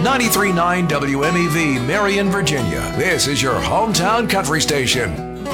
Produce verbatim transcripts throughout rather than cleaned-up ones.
ninety-three point nine W M E V, Marion, Virginia. This is your hometown country station.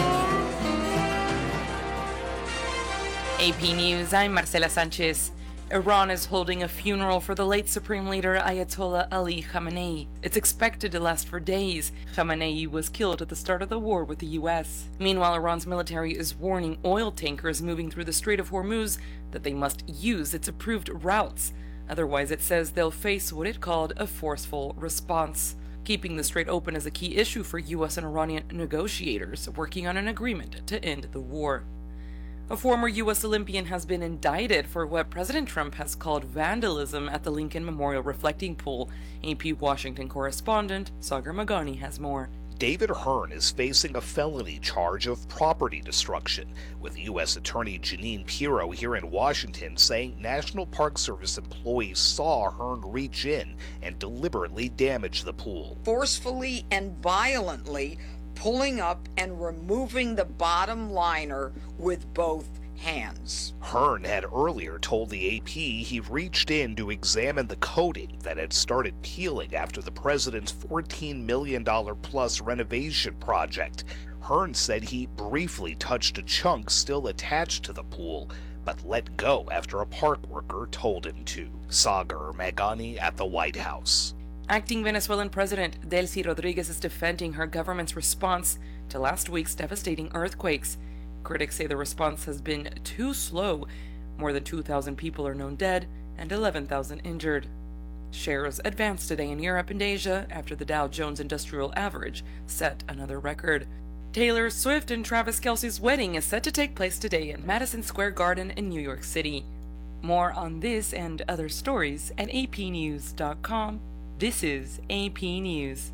A P News, I'm Marcela Sanchez. Iran is holding a funeral for the late Supreme Leader Ayatollah Ali Khamenei. It's expected to last for days. Khamenei was killed at the start of the war with the U S. Meanwhile, Iran's military is warning oil tankers moving through the Strait of Hormuz that they must use its approved routes. Otherwise, it says they'll face what it called a forceful response. Keeping the strait open is a key issue for U S and Iranian negotiators working on an agreement to end the war. A former U S Olympian has been indicted for what President Trump has called vandalism at the Lincoln Memorial Reflecting Pool. A P Washington correspondent Sagar Magani has more. David Hearn is facing a felony charge of property destruction, with U S Attorney Jeanine Pirro here in Washington saying National Park Service employees saw Hearn reach in and deliberately damage the pool. Forcefully and violently pulling up and removing the bottom liner with both hands. Hearn had earlier told the A P he reached in to examine the coating that had started peeling after the president's fourteen million dollars plus renovation project. Hearn said he briefly touched a chunk still attached to the pool, but let go after a park worker told him to. Sagar Magani at the White House. Acting Venezuelan President Delcy Rodriguez is defending her government's response to last week's devastating earthquakes. Critics say the response has been too slow. More than two thousand people are known dead and eleven thousand injured. Shares advanced today in Europe and Asia after the Dow Jones Industrial Average set another record. Taylor Swift and Travis Kelce's wedding is set to take place today at Madison Square Garden in New York City. More on this and other stories at A P news dot com. This is A P News.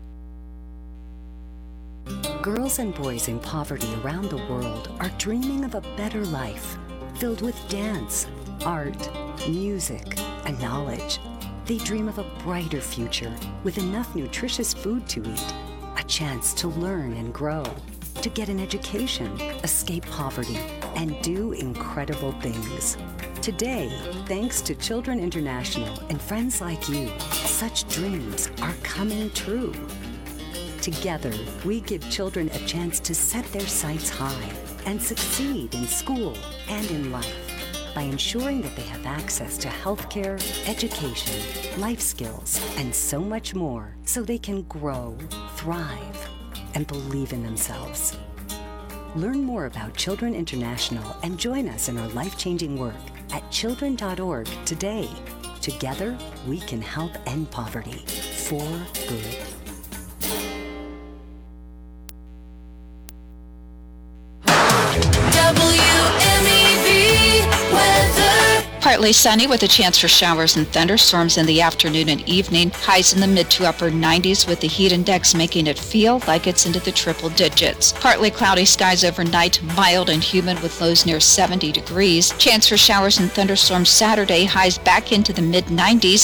Girls and boys in poverty around the world are dreaming of a better life, filled with dance, art, music, and knowledge. They dream of a brighter future with enough nutritious food to eat, a chance to learn and grow, to get an education, escape poverty, and do incredible things. Today, thanks to Children International and friends like you, such dreams are coming true. Together, we give children a chance to set their sights high and succeed in school and in life by ensuring that they have access to healthcare, education, life skills, and so much more so they can grow, thrive, and believe in themselves. Learn more about Children International and join us in our life-changing work at children dot org today. Together, we can help end poverty for good. W M E V weather. Partly sunny with a chance for showers and thunderstorms in the afternoon and evening. Highs in the mid to upper nineties with the heat index making it feel like it's into the triple digits. Partly cloudy skies overnight, mild and humid with lows near seventy degrees. Chance for showers and thunderstorms Saturday, highs back into the mid nineties.